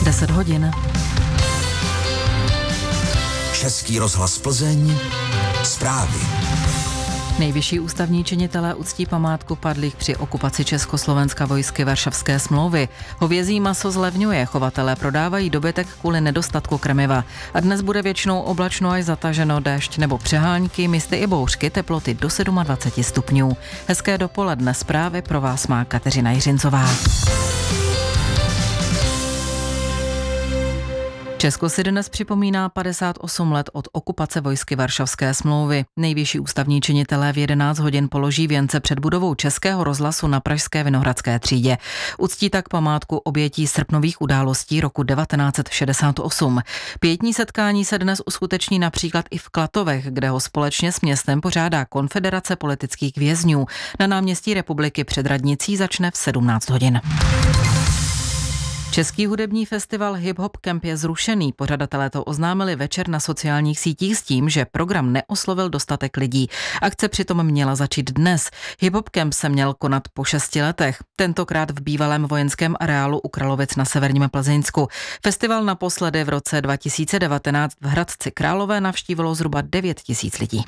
10 hodin. Český rozhlas Plzeň, zprávy. Nejvyšší ústavní činitelé uctí památku padlých při okupaci Československa vojsky Varšavské smlouvy. Hovězí maso zlevňuje, chovatelé prodávají dobytek kvůli nedostatku krmiva. A dnes bude většinou oblačno až zataženo, déšť nebo přehánky, místy i bouřky, teploty do 27 stupňů. Hezké dopoledne, zprávy pro vás má Kateřina Jiřincová. Česko si dnes připomíná 58 let od okupace vojsky Varšavské smlouvy. Nejvyšší ústavní činitelé v 11 hodin položí věnce před budovou Českého rozhlasu na pražské Vinohradské třídě. Uctí tak památku obětí srpnových událostí roku 1968. Pietní setkání se dnes uskuteční například i v Klatovech, kde ho společně s městem pořádá Konfederace politických vězňů. Na náměstí Republiky před radnicí začne v 17 hodin. Český hudební festival Hip Hop Camp je zrušený. Pořadatelé to oznámili večer na sociálních sítích s tím, že program neoslovil dostatek lidí. Akce přitom měla začít dnes. Hip Hop Camp se měl konat po 6 letech. Tentokrát v bývalém vojenském areálu u Kralovic na severním Plzeňsku. Festival naposledy v roce 2019 v Hradci Králové navštívilo zhruba 9 000 lidí.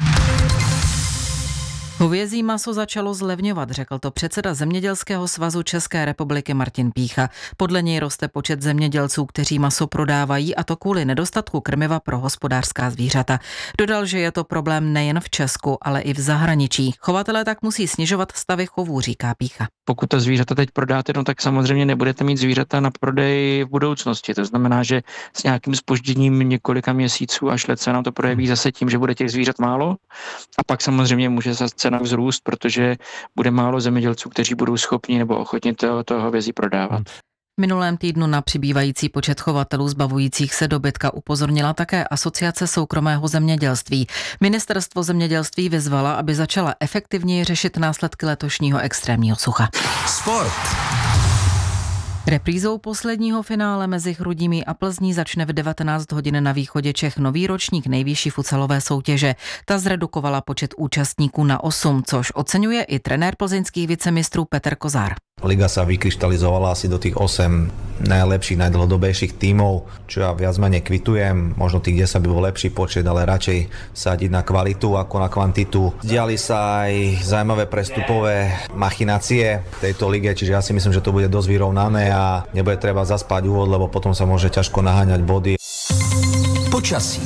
Hovězí maso začalo zlevňovat, řekl to předseda Zemědělského svazu České republiky Martin Pícha. Podle něj roste počet zemědělců, kteří maso prodávají, a to kvůli nedostatku krmiva pro hospodářská zvířata. Dodal, že je to problém nejen v Česku, ale i v zahraničí. Chovatelé tak musí snižovat stavy chovů, říká Pícha. Pokud ta zvířata teď prodáte, tak samozřejmě nebudete mít zvířata na prodej v budoucnosti. To znamená, že s nějakým zpožděním několika měsíců až let se nám to projeví zase tím, že bude těch zvířat málo, a pak samozřejmě může se cena vzrůst, protože bude málo zemědělců, kteří budou schopni nebo ochotni toho hovězí prodávat. V minulém týdnu na přibývající počet chovatelů zbavujících se dobytka upozornila také Asociace soukromého zemědělství. Ministerstvo zemědělství vyzvala, aby začala efektivněji řešit následky letošního extrémního sucha. Sport. Reprízou posledního finále mezi Chrudimí a Plzní začne v 19 hodin na východě Čech nový ročník nejvyšší futsalové soutěže. Ta zredukovala počet účastníků na 8, což oceňuje i trenér plzeňských vicemistrů Petr Kozár. Liga sa vykryštalizovala asi do tých 8 najlepších, najdlhodobejších tímov, čo ja viac menej kvitujem. Možno tých 10 by bol lepší počet, ale radšej sadiť na kvalitu ako na kvantitu. Diali sa aj zaujímavé prestupové machinácie v tejto lige, čiže ja si myslím, že to bude dosť vyrovnané a nebude treba zaspať úvod, lebo potom sa môže ťažko naháňať body. Počasí.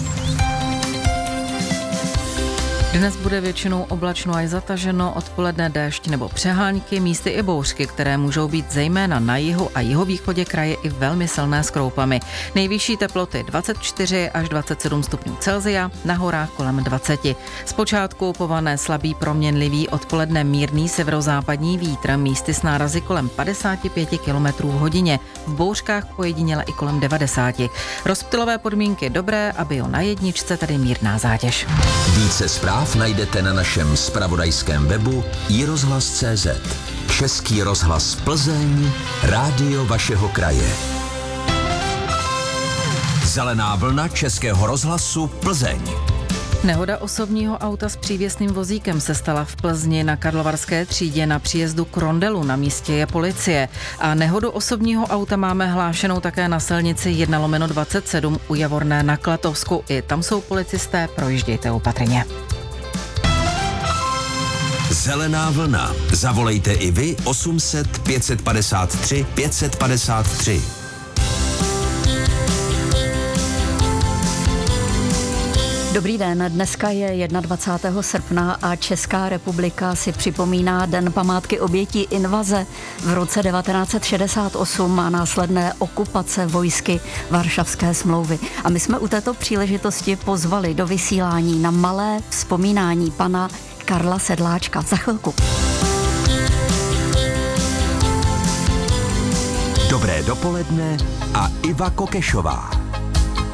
Dnes bude většinou oblačno až zataženo, odpoledne déšť nebo přehánky, místy i bouřky, které můžou být zejména na jihu a jihovýchodě kraje i velmi silné s kroupami. Nejvyšší teploty 24 až 27 stupňů Celsia, na horách kolem 20. Zpočátku pované slabý proměnlivý, odpoledne mírný severozápadní vítr, místy s nárazy kolem 55 km v hodině, v bouřkách pojediněle i kolem 90. Rozptylové podmínky dobré a bio na jedničce, tady mírná zátěž. Více zpráv najdete na našem zpravodajském webu iRozhlas.cz. Český rozhlas Plzeň, rádio vašeho kraje. Zelená vlna Českého rozhlasu Plzeň. Nehoda osobního auta s přívěsným vozíkem se stala v Plzni na Karlovarské třídě na příjezdu k rondelu. Na místě je policie. A nehodu osobního auta máme hlášenou také na silnici 1/27 u Javorné na Klatovsku. I tam jsou policisté, projíždějte opatrně. Zelená vlna. Zavolejte i vy 800 553 553. Dobrý den, dneska je 21. srpna a Česká republika si připomíná Den památky obětí invaze v roce 1968 a následné okupace vojsky Varšavské smlouvy. A my jsme u této příležitosti pozvali do vysílání na malé vzpomínání pana Karla Sedláčka. Za chvilku. Dobré dopoledne a Iva Kokešová.